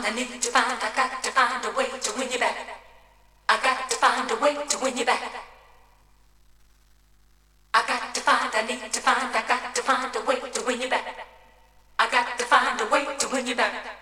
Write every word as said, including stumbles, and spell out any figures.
I need to find, I got to find a way to win you back. I got to find a way to win you back. I got to find, I need to find, I got to find a way to win you back. I got to find a way to win you back.